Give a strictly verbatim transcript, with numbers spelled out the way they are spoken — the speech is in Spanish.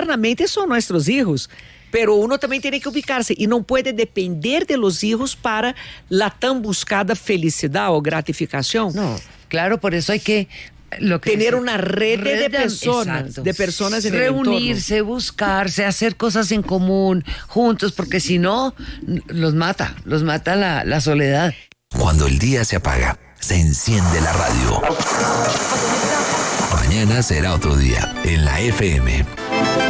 eternamente son nuestros hijos. Pero uno también tiene que ubicarse y no puede depender de los hijos para la tan buscada felicidad o gratificación. No, claro, por eso hay que... Lo que tener dice, una red, red de personas, exacto. de personas en reunirse, el entorno. buscarse, hacer cosas en común, juntos, porque si no, los mata, los mata la, la soledad. Cuando el día se apaga, se enciende la radio. Mañana será otro día en la F M.